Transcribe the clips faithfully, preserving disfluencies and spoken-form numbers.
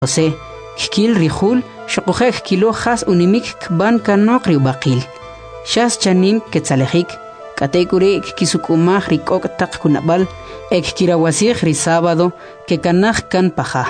José, kil rihul, shokujek kilo has unimik kban kanok riubakil. Shas chanim ketzalejik, katekuri kisukumah rikok tak kunabal, ek kirawasij ri sábado, que kanaj kan paja.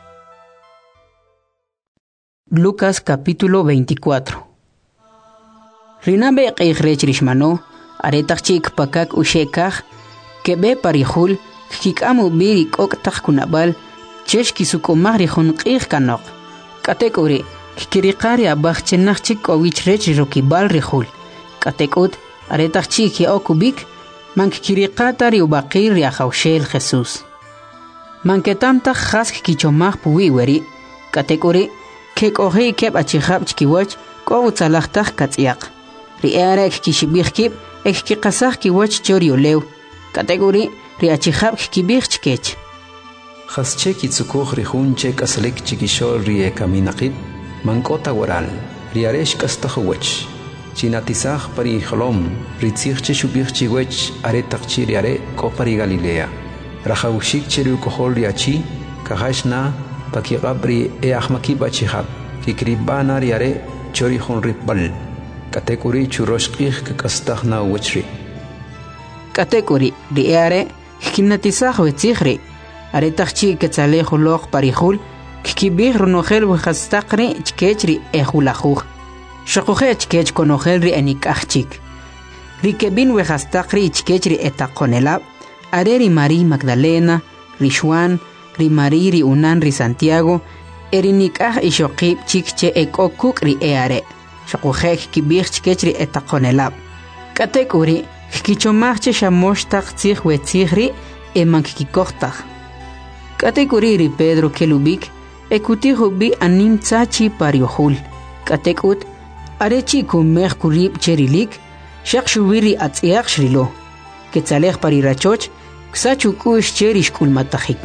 Lucas capítulo veinticuatro. Rinabe qeijrech rishmano, aretachik pakak ushekaj, kebe parihul, kikamu biri kok tak kunabal, chesh kisukumah rihun qeij kanok. Katekuri, kikirikari abachchenachik owichrech rokibal rihul. Katekut, aretachik ya okubik, mankikirikata riubakir riajaushel Jesús. Manketamta jask kichomah puwiweri, katekuri, kek ohi keb achihab chkiwach, ko utzalachtaj katziak. Riara ek kishibihkib, ek kikasaj kiwach choriolew. Kategori, ri achihab kibih chkech. Jasche kitsukuj rihun chek aslik chikishol rie kaminaqib, mankota waral, riaresh kastajuwech. Chinatisaj pari jolom, ritzich cheshubih chiwech, aretak chiriare, kopari Galilea. Rajaushik cheru kohol riachi, kahashna, pakigabri e ahmakib achihab, kikribana riare, chorihun ripbal. Katekuri churoshkih kakastahna wechri. Katekuri riare, kinatisaj wetzihri, aretachchi ketzalejo log parihul, kikibih runogel wejastakri chkechri ehulajuj. Shokuje chkech konogelri enikachchik. Rikebin wejastakri chkechri etakonelab, areri Mari Magdalena, Rishwan, ri Mari ri Unan ri Santiago, erinikaj ishokib chikche ekokuk ri eare. Shokujek kibih chkechri etakonelab. Katekuri, kichomachche shamoshtak tzih wetzihri emankikikohtaj. Katekuri ri Pedro kelubik, ekutijo bi anim tzachi pariohul. Katekut, arechi kumech kurib cherilik, shak shubiri atziak shrilo. Ketzalej parirachoch, ksachukush cherish kulmatajik.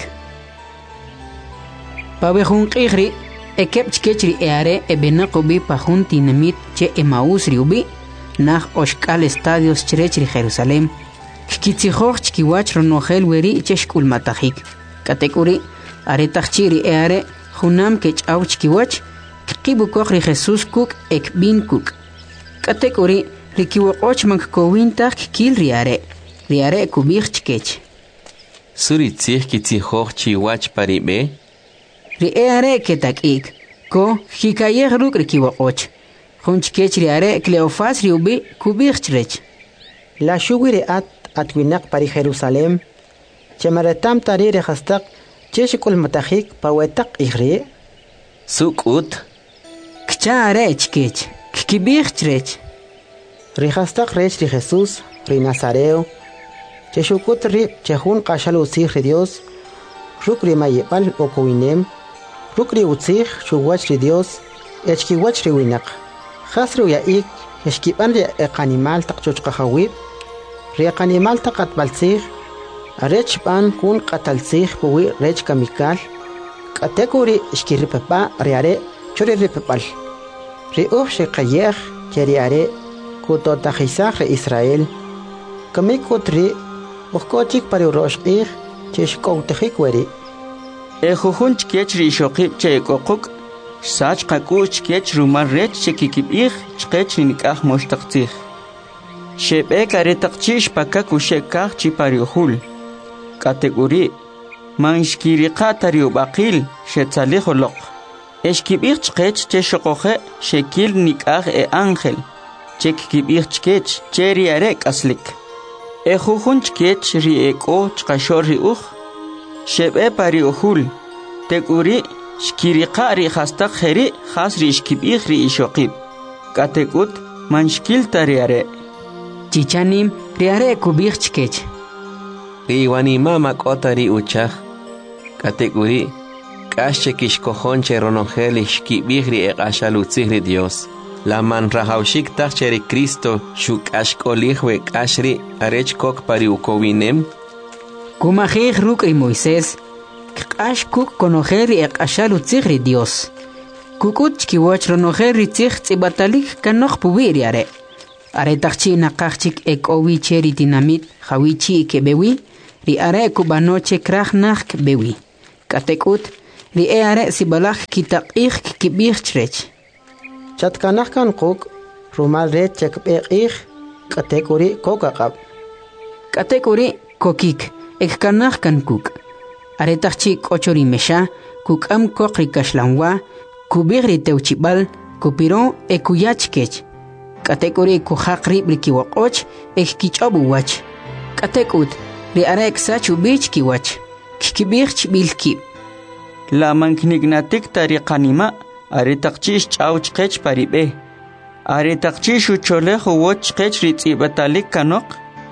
Pabejun qihri, ekep chkechri eare ebenakobi pajun tinamit che Emaús riubi, nach oshkal estadios cherechri Jerusalem, kikitzijoj chkiwach ronogel weri cheshkul matajik. Katekuri, aretachchiri eare, junam kechau chkiwach, kibukoj Jesús kuk ekbin kuk. Katekuri, rikiwokoch mankowintaj kil riare, riare kubij chkech. Suri tzih kitzijoj chiwach paribe? Ri eare ketakik, ko hikayeh ruk rikiwokoch. Junchkech riare Cleofas riubi kubirchrech. La shugiri at atwinak pari Jerusalem, chemaretam tari rehastak cheshikul matajik pawetak ihri. Sukut. Kchare chkech, kibirchrech. Rihastak rech ri Jesús, ri Nazareo, cheshukut ri chehun kashalu sih Dios, ruk ri mayepal okowinem, ruk ri utzih shuwach ri Dios, echkiwach ri winak. Khasru ya ik, eshkipan ri ek animal tak chuchkahawib, ri ek animal tak atbalsih, arech pan kun katalsih puwi rech kamikal, katekuri eshkiripapa riare chori ripapal. Ri uf shekayeh cheriare kutotajisah ri Israel, kamikut ri ukochik pari uroshkih cheshkoutejik weri. Ejujun chkech ri shokib chekokuk, Sach kakuch kech rumar rech chekikibih chkech nikah moshtaktzih. Shebek aretakchish pakakushekah chipariuhul. Kategori manshkiriqa tariubaqil shetzaliholoq. Eshkibih chkech cheshokoje shekil nikah e ángel. Chekikibih chkech cheri arek aslik. Ejujun chkech rieko chkashor riuj. Shebe pariuhul. Teguri Shkiriqa ri hastak kheri khas ri ishkibih ri ishokib. Katekut manshkil tariare. Chichanim riare kubih chkech. Riwanima makota ri uchaj. Katekuri kasche kishkojonche ronogel ishkibih ri eqashalutzih ri Dios. La man rahaushik tachche ri Cristo shuk ashkolihwe kashri arech kok pari ukowinem. Kumajih ruk ri Moisés. Kash kuk konojeri ek ashalu tzigri Dios. Kukut chkiwach ronojeri tzig tzibatalik kanoj puwiriare. Aretachchi nakachchik ek owi cheri dinamit hawichi ke bewi, ri are kubanoche krach nach bewi. Katekut ri e are sibalaj kitaq'ij kib'ij chrech. Chatkanaj kan quk rumal rech chekb'eq'ij k'atek uri kokaqab. K'atek uri kokik ekkanaj kan kuk. Aretaj chi k'ochori mesha kuk'am koq ri kaxlanwa kub'ij ri tewchib'al kupiron e kuyach kech. K'atek uri kujaq rib' ri kiwaq'och ek kich'ob uwach. K'atek ut ri are eksach ub'ich kiwach kikib'ij chb'il kib'. La manknignatik tariqanima are taqchi ch'aw chqech parib'e. Are taqchi shucholej uwoch chqech ri tz'ibatalik kanoq.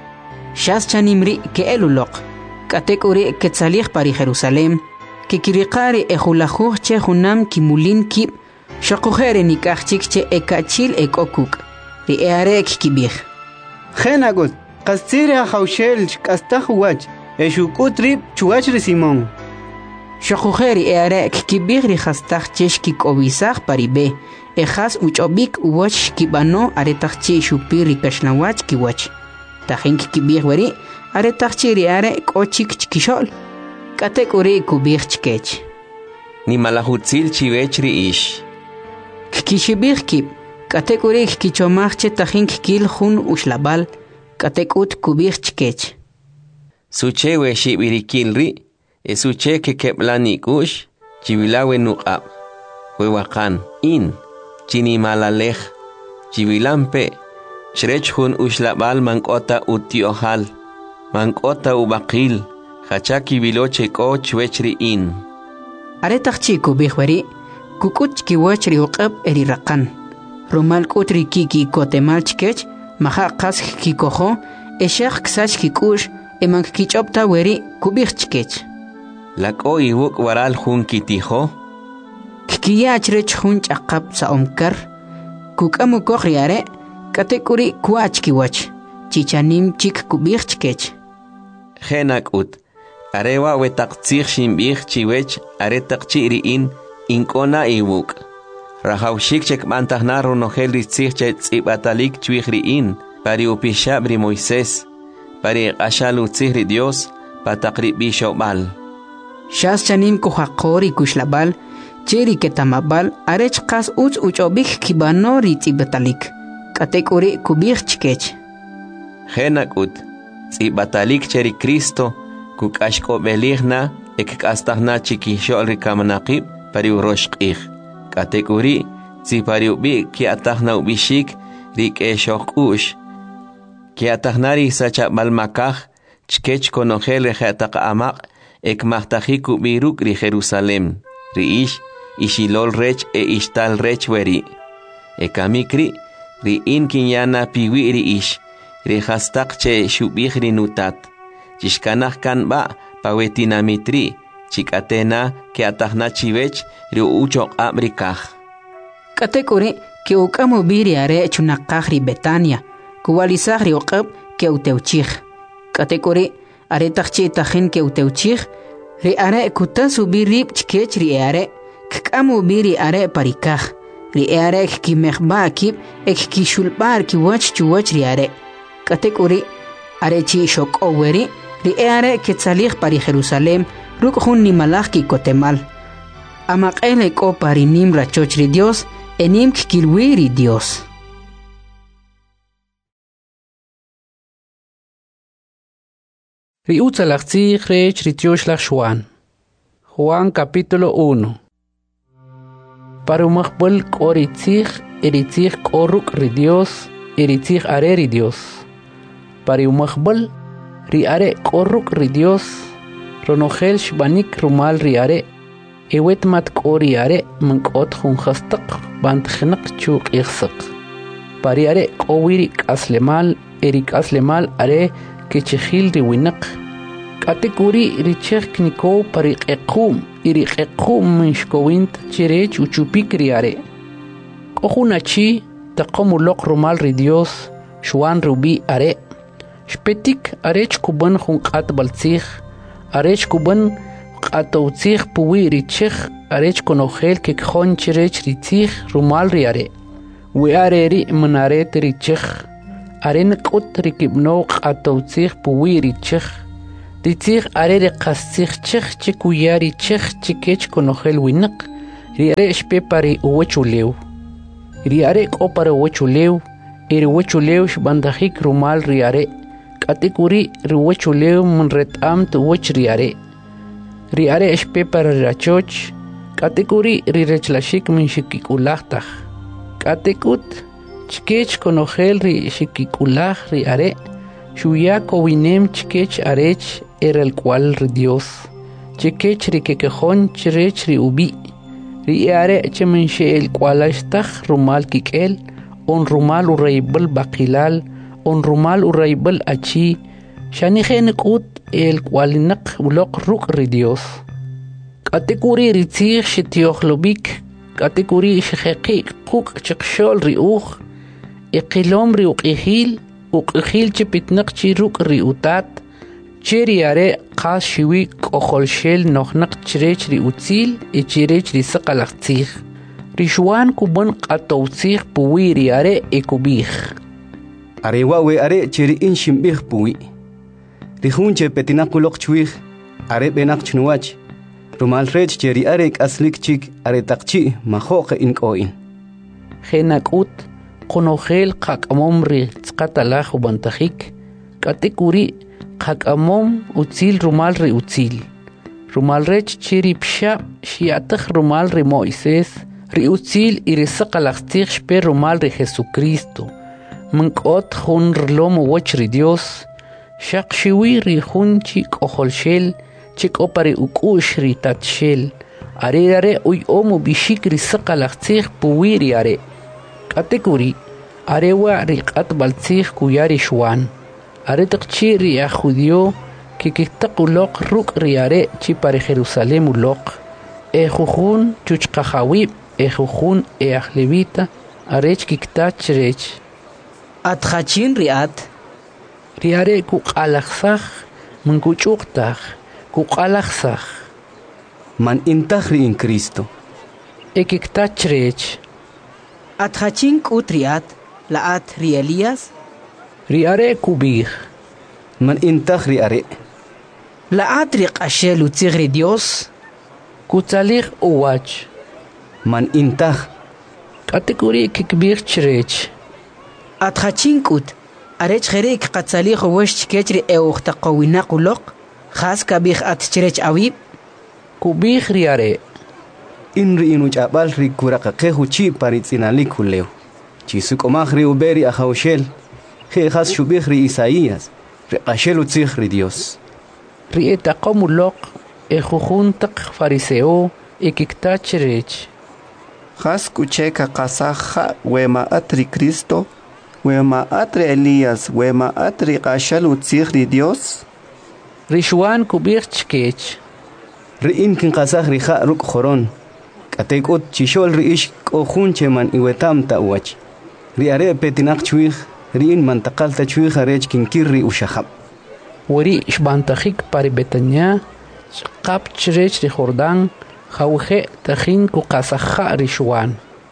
Shas chanimri ke eluloq. K'atek uri ketzalij pari Jerusalem que kiriqari ejulajuj che junam kimulin kib shaqujere nikajchik che ekachil ekokuk ri earek kibij. Genagut qastira haushel kastaj wach eshukutrib chuach ri Simón. Shaqujeri earek kibij ri hastaj chesh kikobisaj paribe ejas uchobik uwach kibano aretajchi shupir ri kashlawach kiwach. Tajin kibij weri aretajchi ri are kochik chkishol. K'atek uri kub'ij chkech. Ni malajutzil chivech ri ix. Kikixib'ij kib'. K'atek uri kichomaj che tajin kikil jun uxlabal. K'atek ut kub'ij chkech. Suche we xib'irikil ri. E suche que keblan ik'ux. Chivilawe nuq'ab. We waqan. In. Chini malalej. Chivilampe. Shrech jun uxlabal mank'ota utiohal. Mank'ota ubaqil. Hachaki biloche ko chwechri in. Aretaj chiku bijweri, kukut kiwachri uqab eri raqan. Rumal kutri kiki kotemal chkech, maha qas kikojo, eshaq ksach kikush, eman kichopta weri kubij chkech. Lako iwuk waral jun kitijo. Kikiyachrech jun chaqab sa omkar, kukamu kohri are, katekuri kuach kiwach, chichanim chik kubij chkech. Genak ut. Arewa wetaqtzij shimb'ij chiwech aretaqchi ri'in ink'ona iwuk. Rajawxik chekb'antajna runojel ritzij che tz'ibatalik chwij ri'in pari upixab ri Moisés pari q'axal utzij ri Dios pataq ri b'ixob'al. Xas chanim kujaqor y kushlabal che ri ketamabal arech qas utz uch'obik kibano ri tz'ibatalik. K'atek uri kub'ij chkech. Genak ut tz'ibatalik che ri Cristo kukashko beligna ekkastajna chikishol rikamanaqib pari uroshqij. K'atek uri tzi pari ubi ki atajna ubishik rik eshoq'ush. Ki atajna ri sachabal makaj chkech konojel rejetaq amaq ekmajtajik ubi ruk ri Jerusalem. Ri ish ishilol rech e ishtal rech weri. Ekamikri ri in kinyana piwi ri ish. Ri hastaq che shubij ri nutat. Chishkanaj kan ba pawetinamitri chikatena ke atajna chivech ri uchoq abrikaj. K'atek uri ke ukamu biri are chunaqaj ri Betania kuwalisaj ri uqab ke utewchij. K'atek uri are tajchi tajin ke utewchij ri are kutas ubirib chkech ri are kkamu biri are parikaj ri are kimejba kib ek kishulbar kiwach chuwach ri are. K'atek uri are chi shok'o weri ri eare ketzalij pari Jerusalem ruk jun nimalaj ki kotemal. Amaq'ele k'o pari nim rachoch ri Dios enim kikilwi ri Dios. Ri utzalaj tzij rech ri tioxlaj Juan. Juan capítulo uno. Parumajbol k'o ri tzij eri tzij k'o ruk ri Dios eri tzij are ri Dios. Parumajbol ri are korruk ri Dios ronojel shbanik rumal ri are ewet mat kori are mankot jun khastaq bant khnaq chuq ikhsaq pari are kowiri aslemal erik aslemal are kechkhil ri winaq katekuri ri chekh niko pari qequm iri qequm mishkowint chirech uchupik ri are kohunachi taqomulok rumal ri Dios shwan rubi are Shpetik arech kuban jun qat baltzij arech kuban qatowtzij puwi richich arech konojel ke khon chirech ritzij rumal riare we are ri manaret richich aren qut rikibno qatowtzij puwi richich Ritzig are re qastig chich che kuyari chich chikech konogel winak. Riare shpe pari uwechuleu. Riare kopare uwechuleu. Iri uwechuleu shbandahik rumal riare. Katikuri riwechuleu munret amt uwech riare. Riare shpe para rachoch. Katikuri rirechlashik min shikikulatach. Katikut chikech konogel ri shikikulach riare. Shuya kowinem chikech arech era el cual ri Dios. Chikech ri kekejon chirech ri ubi. Ri are chemenshe el cual ashtach rumal kikel. On rumal uraibel bakilal. On rumal uraibel achi. Shanigen kut el cual nak ulok ruk ri Dios. Katekuri ritzir shitiohlobik. Katekuri shiheki kuk chikshol ri uch. Iqilom ri uqihil. Uqihil chipitnak chiruk ri utat. Chiri are qas shiwi koholshel nohnak chirech ri utzil. E chirech ri saqalaqtzig. Rishuan kubon qatowtzig puwi ri are e kubig. Are wawe are chiri in shimbig puwi. Rihunche petinakulok chwig. Are benak chnuach. Rumal rech chiri are aslik chik are takchi mahoke in koin. Genakut. Konogel qakamom ri tzqatalaj ubantajik. Katikuri qakamom utzil rumal ri utzil. Rumal rech chiri psha shiataj rumal ri Moisés. Ri utzil iri saqalaqtzig shpe rumal ri Jesucristo. Munkot jun rlom uwech ri Dios. Shaq shiwi ri jun chik oholshel. Chik opari ukush ri tatshel. Are are uy omu bishik ri saqalaqtzig puwiri are. Katekuri, arewa riqat baltzig kuyari shwan. Are taqchi ri a judio que kitak ulok ruk riare chi pare Jerusalem ulok. E jujun chuchkajawib, e jujun e ahlevita, arech kiktach rech. Atjachin riat. Riare kuqalaxaj, munkuchuktaj, kuqalaxaj. Man intaj ri in Cristo. E kiktach rech. Atjachin kutriat, laat ri Elías. Riare kubig. Man intaj ri are. Laat ri qashel utzig ri Dios. Kutzalig uwach. Man intaj. Kategori kikbig chrech. Atjachin kut. Arech kherek qatzalig uwesh chkechri e uqtaqawina qulok. Khas kabig at chrech awib. Kubig riare. Inri inu chabal ri kuraqaqehu chi paritzinalik huleu. Chisuk omaj ri uberi ajaushel. Je khas shubig ri Isaías. Ri qashel utzig ri Dios. Ri etaqomulok e jujun taq fariseo e kiktach rech. Khas kucheka qasaja wema atri Cristo. Wema atri Elías. Wema atri qashel utzig ri Dios. Rishwan kubig chkech. Ri inkin qasaj ri ja ruk joron. Katekut chishol ri ish kohun cheman iwetam ta uwach. Ri are petinak chwig. Ri in mantaqal ta chwig arech kinkir ri ushahab. Wari shbantajik pari Betania. Qap chrech ri Jordán. Jauje tajin ku qasaja rishwan.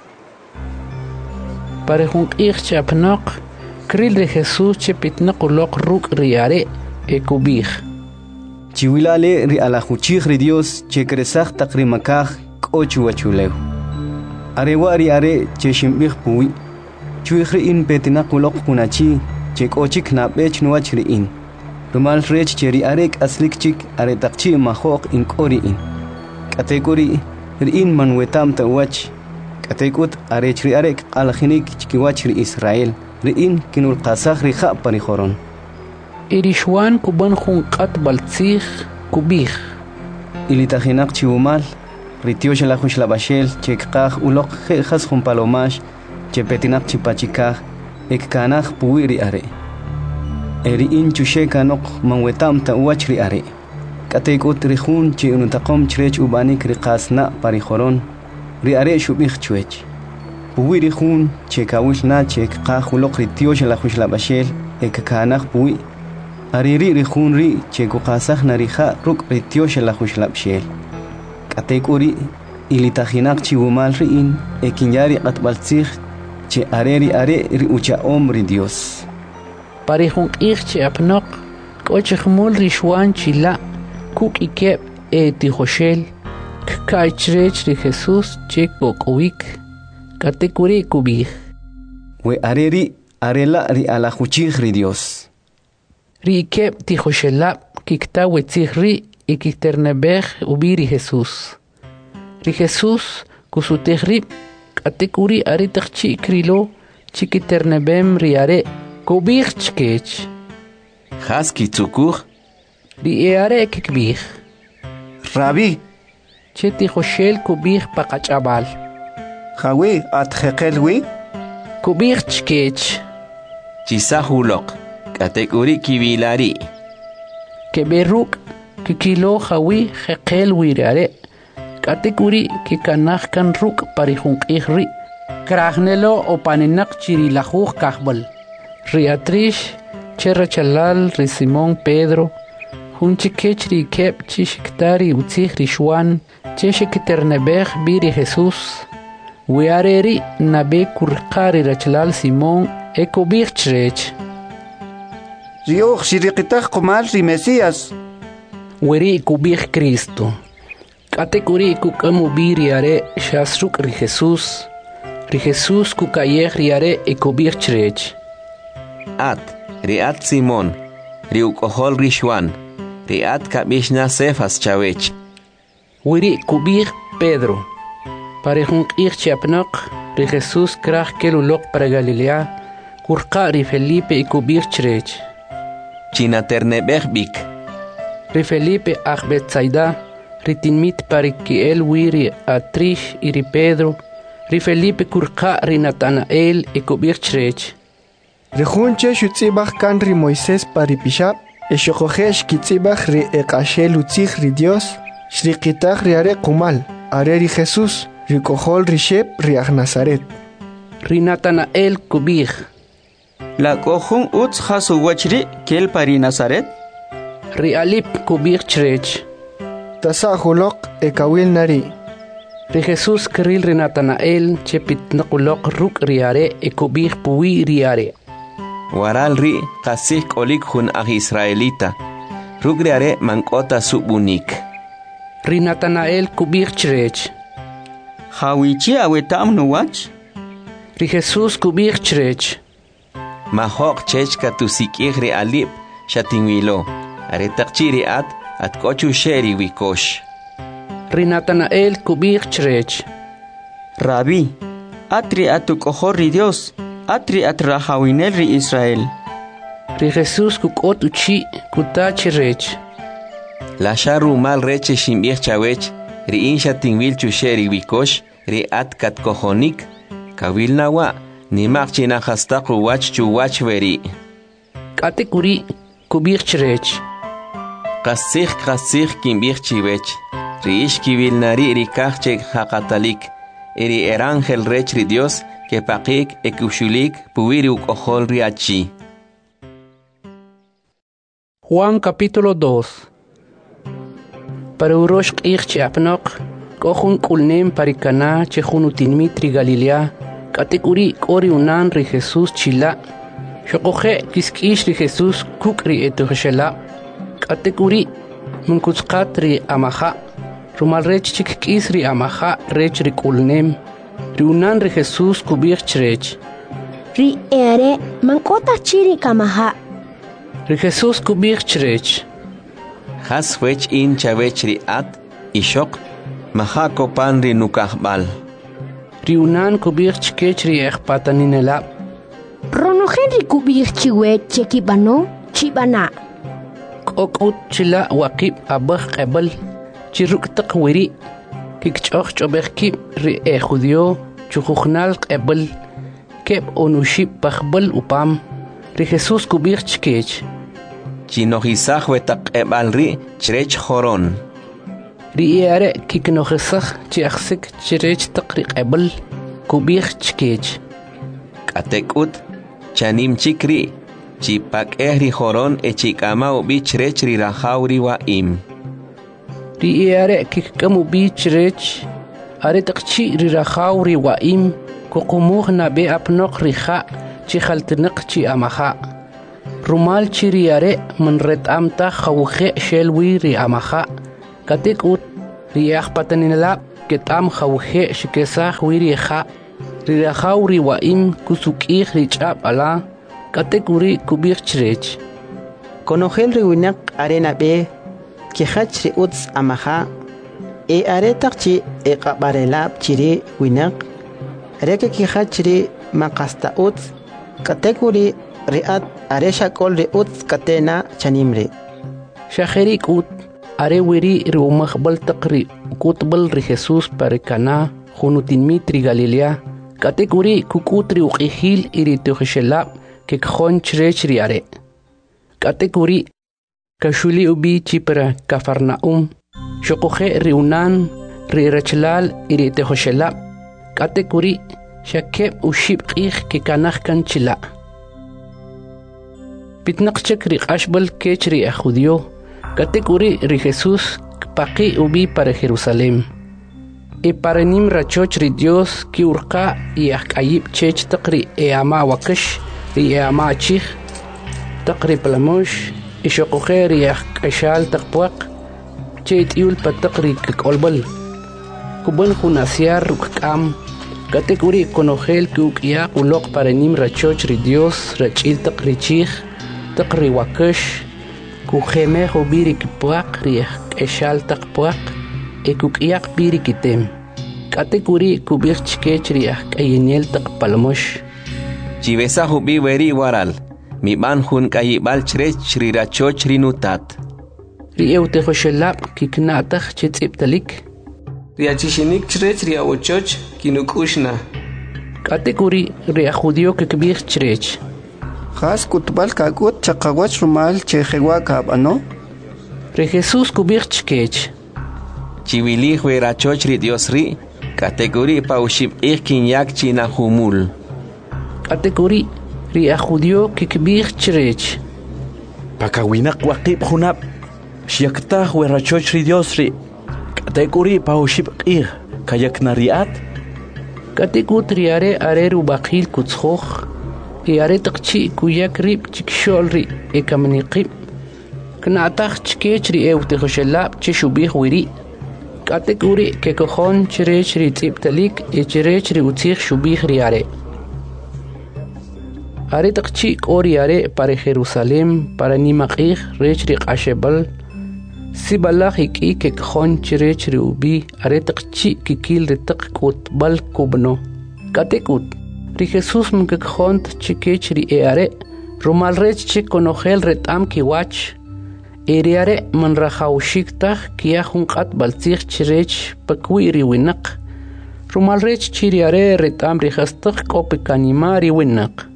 Pare junk ich chapnok. Kril de Jesús chepitnak ulok ruk riare e kubig. Chiwilale ri alajuchig ri Dios che kresaj takrimakaj k'ochu wachuleu. Arewa ri are che shimbig puwi. Chwig ri in petinak ulok kunachi che k'ochik nabech nuwach ri in. Rumal rech che ri arek aslik chik are takchi mahok in k'ori in. Kategori ri in manwetam ta wach. Katekut arech ri arek alajinik chikiwach ri Israel. Ri in kinul qasaj ri ja pari joron. Irishwan kuban junqat baltzig kubig. Ilitajinak chiumal. Ritio shelajush labashel chekqaj ulok jejas jun palomash. Chepetinak chipachikaj. Ekkanaj puwiri are. Eri in chusheka nok manwetam ta uwach ri are. Katekut rijun chi unutaqom chrech ubanik ri qasna pari joron. Ri are shubig chuech. Puwiri jun chekawil na chekqaj ulok ritio shelajush labashel. Ekkanaj puwi. Ariri rijun ri cheku qasaj narija ruk ritio shelajush labshel. Katekuri ilitajinak chiwumal ri in ekinyari qatbaltzig che areri are ri ucha omri Dios. Pari junk ich che apnok Kochmol rishwan chila kuk ikep e tijoshel kaichrej ri Jesús chekok uik katekuri kubij. We areri arela ri alajuchij ri Dios. Ri ikep tijoshelap kikta wetzihri ikiternebej ubiri Jesús. Ri Jesús kusutejri katekuri aritakchi krilo chikiternebem riare kubij chkech. Haski tzukuj. Ri eare kikbij. Rabbi. Cheti Joshel kubij pakachabal. Jawi at jekelwi. Kubij chkech. Chisahulok. Katekuri kibilari. Keberuk kikilo jawi jekel wirare. Katekuri kikanaj kan ruk parijunqijri. Krahnelo o paninak chirilajuj kahbal. Riatrish Cherrachalal ri Simón Pedro, Hunchikech ri kep chishiktari utzih ri Shwan, Cheshikiternebej biri Jesús, Weareri nabe kurkari rachalal Simón, ekobich chrech. Rioch shirikitaj kumal ri Mesías. Weri kubich Cristo. Katekuri kukamu biri are shasruk ri Jesús, ri Jesús kukayej ri are ekobich chrech. At. Riat Simón, riukohol Rishwan, Riat Kabishna Cefas Chawech. Wiri kubir Pedro. Parejun irchiapnok, ri Jesús kraj kelulok para Galilea, kurqa ri Felipe y kubir chrech. Chinaternebek. Ri Felipe ach Betsaida, ri tinmit parikiel wiri Atrish y ri Pedro, ri Felipe kurqa ri Natanael y kubir chrech. Rejunche shutzibach kan ri Moisés paripishab, eshokojesh kitzibach ri ekashel utzich ri Dios, shriqitach ri are kumal, are ri Jesús, ri kohol ri shep ri ach Nazaret. Ri Natanael kubij. La kohun utz hasu wachri kel pari Nazaret. Ri Alip kubij chrech. Tasahulok ekawil nari. Ri Jesús kril ri Natanael chepit nakulok ruk ri are ekubij puwi ri are. Waral ri kasik olik hun ag Israelita. Rugreare mankota subunik. Ri Natanael kubij chrech. Hawichi awetam nuwach. Ri Jesús kubij chrech. Mahok chechka tusikig ri alip shatingwilo. Are takchiri at at kochu sheri wikosh. Ri Natanael kubij chrech. Rabbi, atri atukohor ri Dios. Atri atrahawinel ri Israel. Ri Jesús kukot uchi kutach rech. La sharu mal reche shimbich chawech, ri insha tingwil chusheri wikosh, ri at kat kohonik, kawil nawa, ni makchina hastaku wach chu wach veri. Katekuri kubich rech. Kasich kasich kimbich chiwech, ri ish kiwil nari ri kachek hakatalik, eri erangel rech ri Dios, que pakik ekushulik puwiri ukohol riachi. Juan capítulo dos. Para urosh qich apnok, kohun kulnem parikana chehun utinmitri Galilea, katekuri kori unan ri Jesús chila, shokoje kiskish ri Jesús kukri etuhshela, katekuri munkutskat ri amaha, rumal rech chikkis ri amaha rech ri kulnem, Riunan ri Jesús kubich chrech. Ri ere mankota chiri kamaha. Ri Jesús kubich chrech. Has wech in chavech ri at ishok maha kopan ri nukahbal. Riunan kubich chkech ri ekpataninela. Rono Henry kubich chiwech chekibano chibana. Kokut chila wakib abah qebal chiruk taqwiri. Kikchoch chobekib ri e judio chukhnal qebal keb onushib pakhbal upam ri Jesús kubich chkech. Chinohisaj wetak ebal ri chrech joron. Ri ere kiknohisaj chiaxik chrech taqri qebal kubich chkech. Katekut chanim chikri chipak ehri joron e chikama ubi chrech ri rahauri wa im. Ri ere kikamu bi chrech are taqchi ri rahauri wa im kokumuh na be apnok ri kha chi khaltnaq chi amaha. rumal chiriare man retamta khawkhe shelwi ri amaha katik ut ri akhpatanila ketam khawkhe shikesah wiri kha ri khawri waim kusuki richab ala katekuri kubir chrech konogel ri winak arena be ki khachri uts amaha e are takchi e qabarelab chiri winak reke ki khachri maqasta uts katekuri riat aresha kol ri uts katena chanimre shakhiri kut are wiri ri umakhbal taqri kutbal ri Jesus parikana khunutin mitri Galilea katekuri kukutri uqihil iri tukhshelab ke khon chrech ri are katekuri kashuli ubi chipra kafarnaum shokhe riunan ri rachlal iri tukhshelab katekuri shakeb ushib qih ke kanakh kan chila pitnaqchek ri qashbal kechri ajudio katekuri ri Jesus paqi ubi para Jerusalem e para nim rachoch ri Dios ki urqa y akayib chech taqri e ama wakash ri e ama chikh taqri plamosh e shokhe ri akashal taqwaq chet yul pataqri kolbal kuban khunasiar rukam katekuri konogel kuk ya ulok para nim rachoch ri Dios rachil taqri chikh taqri wakash kukheme khobiri kipwaq ri akashal taqwaq ekuk iyak biri kitem katekuri kubir chkechri akayenel taqpalmosh chivesa hubi weri waral mi ban hun kayibal chrech rirachoch rinutat ri eute khoshelab kiknatakh chitsiptalik riachishinik chrech riawochoch kinukushna katekuri ri ajudio kikbir chrech khas kutbal kakut chaqawach rumal chejewa kabano ri Jesus kubir chkech chiwili huerachoch ri Dios ri kategori paushib ikin yak china humul kategori ri ajudio kikbir chrech pakawinak waqib hunab shiakta huerachoch ri Dios ri kategori paushib ir kayak nariat kategut ri are are ru baqil kutskhoch e are taqchi kuyak rib chikshol ri e kamniqib knatakh chkech ri eute khoshelab chishubih wiri kategori ke kokhon chrech ri tiptalik e chrech ri utzikh shubih ri are are taqchi kori are para Jerusalem para nimaqih rech ri qashebal sibalakh iki ke kokhon chrech ri ubi are taqchi kikil ri taq kutbal kubno katekut ri Jesus mke kokhon chikech ri e are rumal rech chik konogel retam ki wach Eriare man rahaushikta kia hunqat baltzikh chrech pakwiri winaq rumal rech chiriare retam rihastakh kopekanimari winaq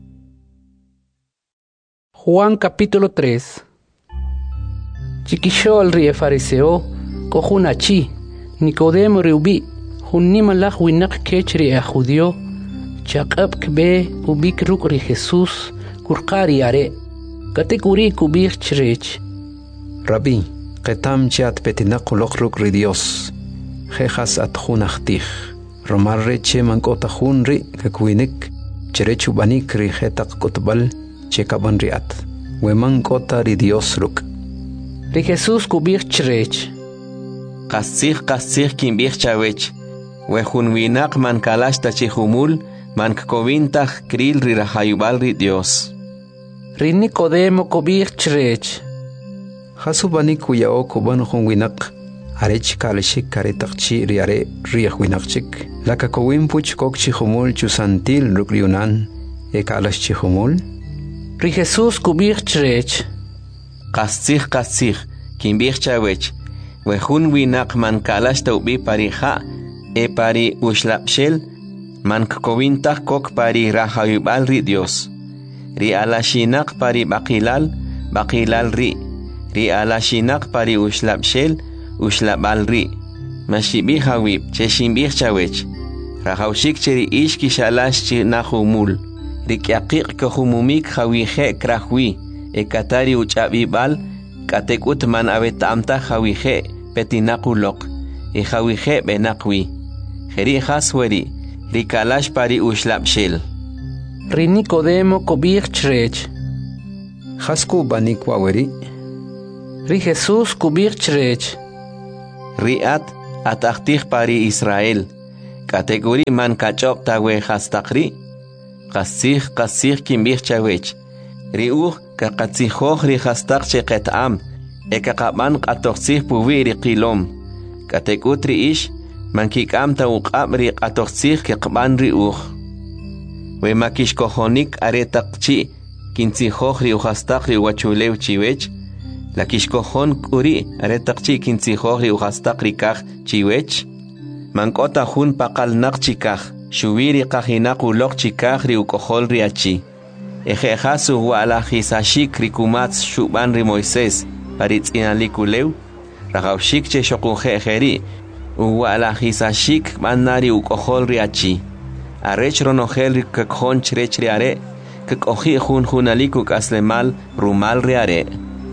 Juan capítulo tres Chikishol ri fariseo kohunachi Nicodemo riubi hunnima lakh winaq kechri a judio chaqab kbe ubik ruk ri Jesus kurqari are katekuri kubir chrech Rabbi, qetam chat petinaq uloqruk ri Dios. Jejas at junachtij. Romar re che mankota junri kakwinik. Cherechu banik ri jetaq kutbal chekaban riat. Weman kota ri Dios ruk. Ri Jesus kubir chrech. Qasih qasih kimbir chawech. We junwinaq man kalashta chihumul man kovintaq kril ri rahayubal ri Dios. Ri Nicodemo kubir chrech. Hasubani kuyao kuban khon winak arech kalshik karetaqchi riare riah winaqchik laka kowin puch kokchi khumul chusantil rukliunan e kalashchi khumul ri Jesus kubir chrech qasih qasih kimbir chawech we hun winaq man kalash tawbi parija e pari ushlapshel man kowin taq kok pari rahayubal ri Dios ri alashinaq pari baqilal baqilal ri ri alashinaq pari ushlabshel ushlabal ri mashibi hawib cheshimbih chawech rahawshik cheri ishki shalash chi nahumul ri kyaqiq kahumumik hawihe krahwi e katari uchabibal katekut man abetamta hawihe petinaquloq e hawihe benaqwi jeri hasweri ri kalash pari ushlabshel ri Nicodemo kobir chrech Jasku banik waweri. Ri Jesús kubir chrech. Riat atachtich pari Israel. Kategori man kachop tawe hastakri. Qasih qasih kimbich chawech. Riuh kaqatsihoh ri hastak cheqetam. Ekaqaban qatoqsih puwi ri qilom. Katekutri ish man kikam ta uqab ri qatoqsih keqban riuh. We makishkohonik aretaqchi kintsihoh ri uhastak ri wachulew chiwech. La kishkohon kuri aretaqchi kintsihoh ri uhastak ri kaj chiwech. Mankota hun paqal naqchikaj. Shubiri qajinaq uloq chikaj ri ukohol ri achi. Ejejasu wala jisashik ri kumats shuban ri Moisés. Paritz'inalikulew. Rajawshik che shokunjejeri. Uwala jisashik manari ukohol ri achi. Arech ronogel ri kakjon chrech ri are. Kakoji jun junalikuk aslemal rumal ri are.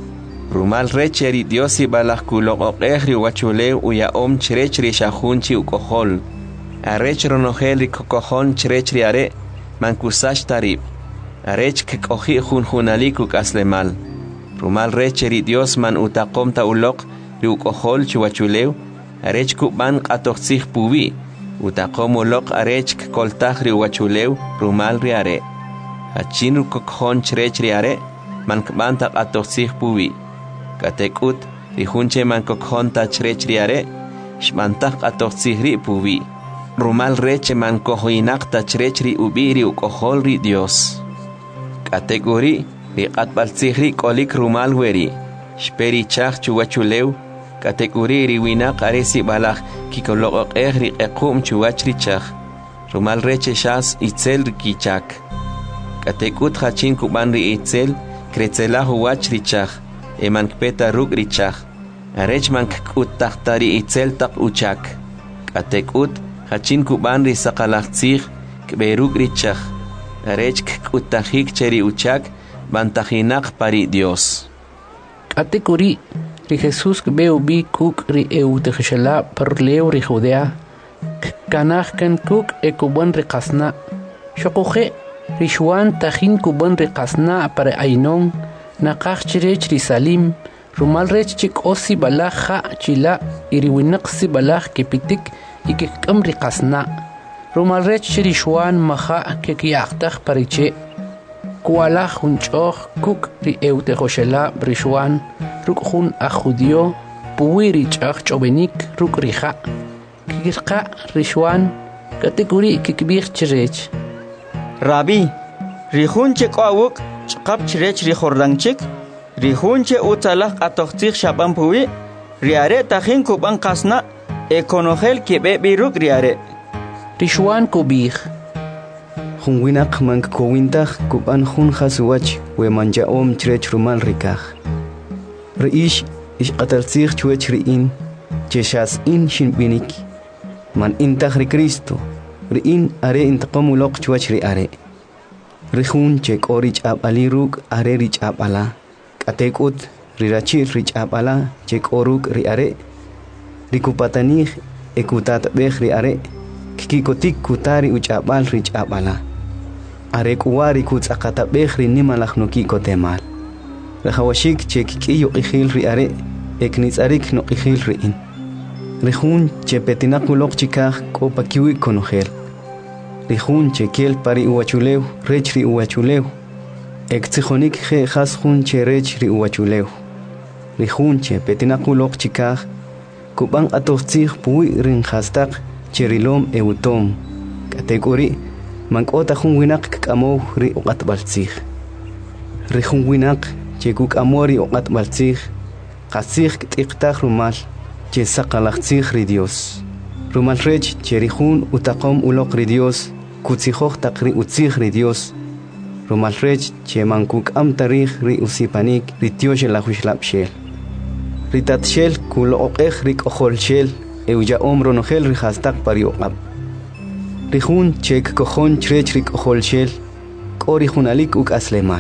Rumal reche ri diosi balaj kuloqoqej ri wachulew uya om chrech ri shahunchi ukohol. Arech ronogel ri kokojon chrech ri are. Mankusash tarib. Arech kakoji jun junalikuk aslemal. Rumal reche ri dios man utaqom ta uloq ri ukohol chuwachulew. Arech kuban qatoqsij puwi. Utaqom uloq arech koltaj ri wachulew rumal ri are. Hachin kokjon chrech ri are. Man kban ta qatoqsij puwi. Katekut ri junche man kokjon ta chrech ri are. Shmantaj qatoqsij ri puwi. Rumal reche man kojoinaq ta chrech ri ubi ri ukohol ri dios. Kategori ri qatbaltzij ri kolik rumal weri. Shperi chaj chuwachulew. Kategori ri winaq aresi balaj kikoloqoqej ri qequm chuwach ri chaj. Rumal reche shas itzel ri kichak. Katekut hachin kuban ri itzel kretzelah uwach ri chaj. Eman kpeta ruk ri chaj. Arech man kut tahtari itzel tak uchak. Katekut hachin kuban ri saqalaqtzij kberuk ri chaj. Arech kut tajik cheri uchak bantajinaq pari Dios. Kategori ri Jesús kbeu bi kuk ri eutejela perleu ri Judea. Kanaj kan kuk e kuban ri qasna. Shokuje ri Juan tajin kuban ri qasna para Ainon. Naqaj chirech ri Salim. Rumal rech chik osi balaj ja chila iri winaqsi balaj kepitik ikikam ri qasna. Rumal rech chiri Juan maja kekiyaqtaj pariche. Kualaj hunchoj kuk ri eutejoshela ri Juan. Ruk jun a judío puwi ri ch'aj ch'obenik ruk ri ja. Kikirqa ri Juan kategori kikbij chirech. Rabbi, ri jun che qawuk chqab chirech ri jordanchik. Ri jun che utalaj atoqtij shaban puwi. Ri are tajin kuban qasna ekonogel kebe bi ruk ri are. Ri Juan kubij. Jun winaq mank kowintaj kuban jun jasuwach we manja om chrech rumal rikaj. Riish ish qataltzij chuech riin cheshas in shinbinik man intaj ri Cristo riin are intaqom uloq chuech ri are. Rijun che qorich abali ruk are rich abala. Katekut rirachir rich abala che qoruk ri are. Rikupatanij ekutat bej ri are. Kikotik kutari uchabal rich abala. Are kuwari kutzaqata bej ri nimalaj no kikotemal. Rajawashik che kikiyo qijil ri are. Eknitzarik no qijil ri in. Rijun che petinaq uloq chikaj kopa kiwi konogel. Rijun che kiel pari uwachulew rech ri uwachulew. Ektsijonik je jas jun che rech ri uwachulew. Rijun che petinaq uloq chikaj kuban atoqtzij puwi rin jastak cherilom eutom. Kategori mankota jun winaq k'amow ri uqatbaltzij. Rijun winaq che kuk amori uqatbaltzij qasij k'tiqtaj rumal che saqalaqtzij ri Dios. Rumal rech che rijun utaqom uloq ri Dios kutzijoj taq ri utzij ri Dios. Rumal rech che mankuk am tarij ri usipanik ri tiosh la huishlapshel. Ri tatshel kuloqej ri kojolshel euya omro nogel ri hastak parioqab. Rijun che kojon chrech ri kojolshel kori junalik uk aslemal.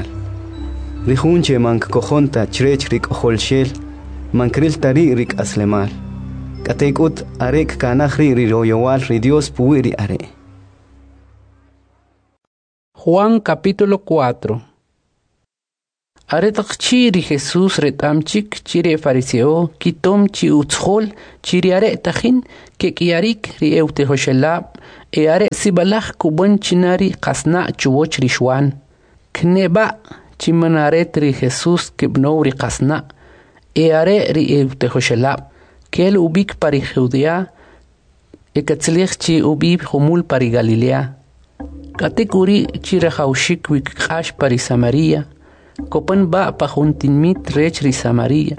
Rijun che mank kojonta chrech ri kojolshel mankril tari rik aslemal. Katekut arek kanaj ri ri royowal ri Dios puwi ri are. Juan capítulo cuatro. Aretaq chiri Jesús retamchik chiri fariseo kitom chi utschol chiri are tajin ke kiarik ri eute hoshelab e are sibalach kubon chinari qasna chuwoch rishwan kneba chimanaret ri Jesús kibno ri qasna e are ri eute hoshelab kel ubik pari Judea e katzlich chi ubib humul pari Galilea katekuri chira haushik wik qash pari Samaria Copan ba pa juntinmit rech ri Samaria.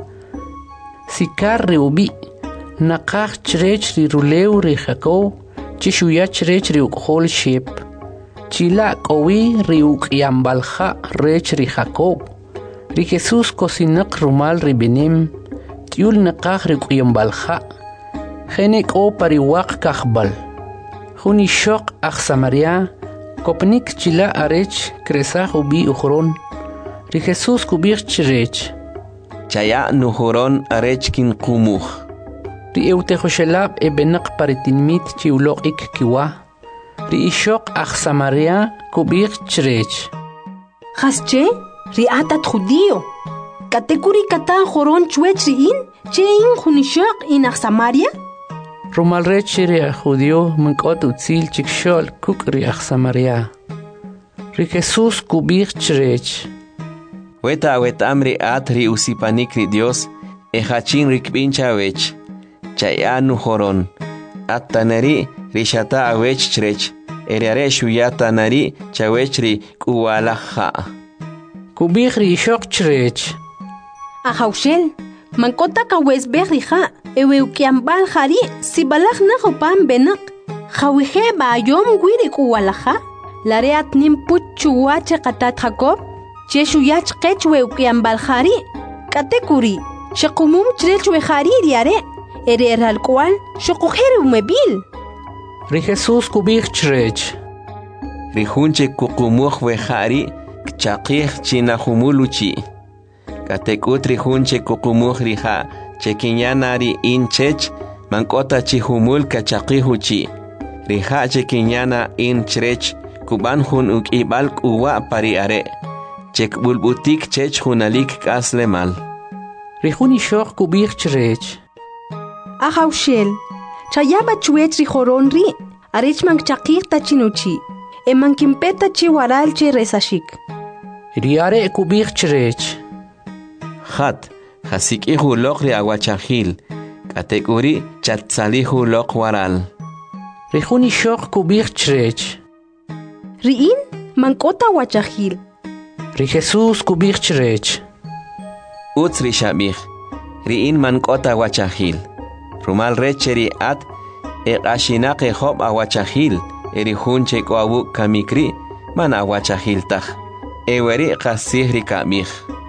Sikar ri ubi. Nakach rech ri ruleu ri Jacob. Chishuyach rech ri ukhol shep. Chila kowi ri ukyambalha rech ri Jacob. Ri Jesus kosinak rumal ri benem. Tiul nakach ri ukyambalha. Genek o pari wak kachbal. Juni shok ach Samaria. Kopnik chila arech kresach ubi ukhron. Ri Jesús kubir chirech. Chaya nuhuron arech kin kumuh. Ri eute hoshelab e benak paritinmit chiulok ik kiwa. Ri ishok ach Samaria kubir chirech. Hasche, ri atat judío. Katekuri kata horon chuech riin, che in junishok in ach Samaria? Rumal rech ri judío mankot utzil chikshol kuk ri ach Samaria. Ri Jesús kubir chirech. Weta weta amri atri usipanik ri Dios e hachin rikbincha wech chaya nuhoron atanari rishata awech chrech eriare shuyata nari chawech ri kuwalaha kubih ri shok chrech ahaushel mankota kawes berriha ewe ukiambal hari sibalach na hopam benak khawihe ba yom gwiri kuwalaha lareat nim puchuwa chaqatat Jacob Cheshu yach qechwe ukian balkhari katekuri shaqumum chrechwe khariri are erer alqual shoqoheru mebil Ri Jesús kubih chrech Ri hunche kuqumuh we khari chaqih china humuluchi katekut ri hunche kuqumuh ri ha chekinyanari inchech mankota chi humul kachaqihuchi ri ha chekinyana in chrech kuban hun ukibal kuwa pari are Chek bulbutik chech hunalik kasle mal. Rihuni shok kubir chrech. Ahaushel. Chayaba chuech rihoron ri. Arech mang chakir tachinuchi. E mang kimpeta chi waral che resashik. Riare kubir chrech. Khat. Hasik ihu lok ri aguachahil. Katekuri chatsalihu lok waral. Rihuni shok kubir chrech. Riin mankota wachahil. Ri Jesús kubir chrech. Uts ri shabih. Riin mankota wachahil. Rumal recheri at e ashinak e hob awachahil. Eri hunche ko awu kamikri man awachahil tach. E weri qasih ri kamih.